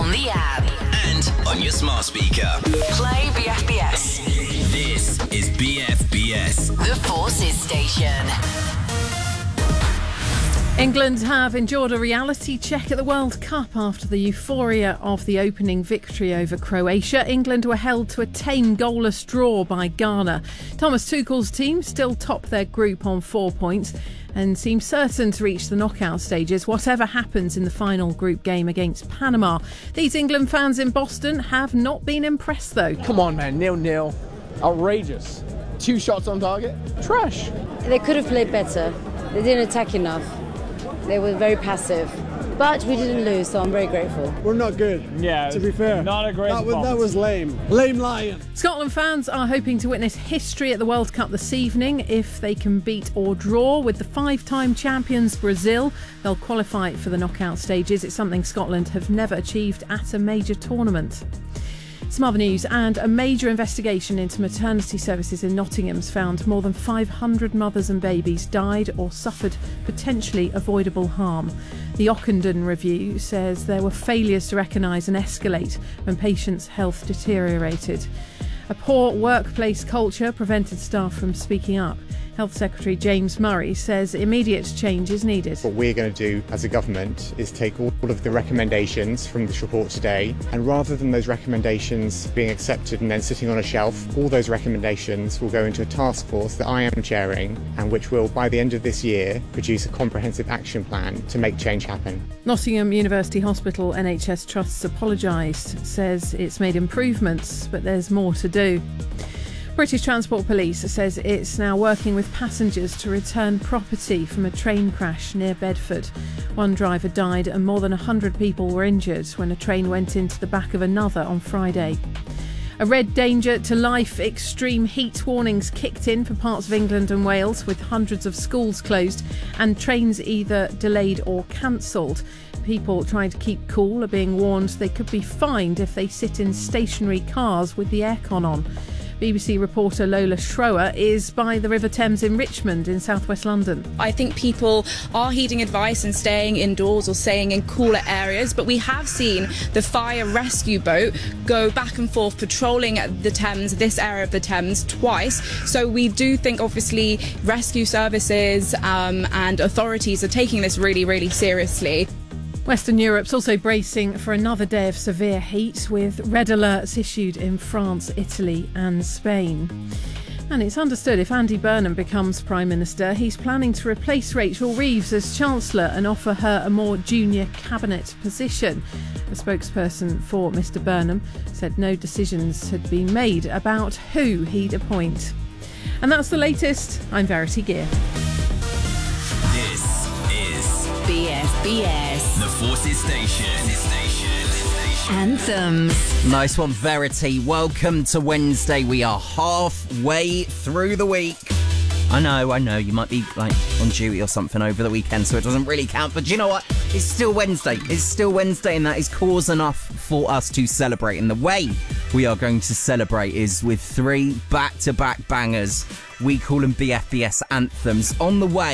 on the app and on your smart speaker. Play BFBS. This is BFBS. The Forces Station. England have endured a reality check at the World Cup after the euphoria of the opening victory over Croatia. England were held to a tame goalless draw by Ghana. Thomas Tuchel's team still top their group on 4 points and seem certain to reach the knockout stages, whatever happens in the final group game against Panama. These England fans in Boston have not been impressed, though. Come on, man, 0-0. Outrageous. 2 shots on target. Trash. They could have played better. They didn't attack enough. They were very passive. But we didn't lose, so I'm very grateful. We're not good, to be fair. Not a great performance. That was lame. Lame lion. Scotland fans are hoping to witness history at the World Cup this evening. If they can beat or draw with the 5-time champions Brazil, they'll qualify for the knockout stages. It's something Scotland have never achieved at a major tournament. Some other news, and a major investigation into maternity services in Nottingham's found more than 500 mothers and babies died or suffered potentially avoidable harm. The Ockenden review says there were failures to recognise and escalate when patients' health deteriorated. A poor workplace culture prevented staff from speaking up. Health Secretary James Murray says immediate change is needed. What we're going to do as a government is take all of the recommendations from this report today, and rather than those recommendations being accepted and then sitting on a shelf, all those recommendations will go into a task force that I am chairing and which will, by the end of this year, produce a comprehensive action plan to make change happen. Nottingham University Hospital NHS Trusts apologised, says it's made improvements, but there's more to do. British Transport Police says it's now working with passengers to return property from a train crash near Bedford. One driver died and more than 100 people were injured when a train went into the back of another on Friday. A red danger to life extreme heat warnings kicked in for parts of England and Wales, with hundreds of schools closed and trains either delayed or cancelled. People trying to keep cool are being warned they could be fined if they sit in stationary cars with the aircon on. BBC reporter Lola Schroer is by the River Thames in Richmond in southwest London. I think people are heeding advice and staying indoors or staying in cooler areas, but we have seen the fire rescue boat go back and forth patrolling the Thames, this area of the Thames, twice. So we do think obviously rescue services and authorities are taking this really, really seriously. Western Europe's also bracing for another day of severe heat, with red alerts issued in France, Italy and Spain. And it's understood if Andy Burnham becomes Prime Minister, he's planning to replace Rachel Reeves as Chancellor and offer her a more junior cabinet position. A spokesperson for Mr Burnham said no decisions had been made about who he'd appoint. And that's the latest. I'm Verity Gear. This is BFBS. the Forces Station. Anthems. Nice one, Verity. Welcome to Wednesday. We are halfway through the week. I know, you might be like on duty or something over the weekend, so it doesn't really count. But you know what? It's still Wednesday. And that is cause enough for us to celebrate. And the way we are going to celebrate is with 3 back-to-back bangers. We call them BFBS anthems. On the way,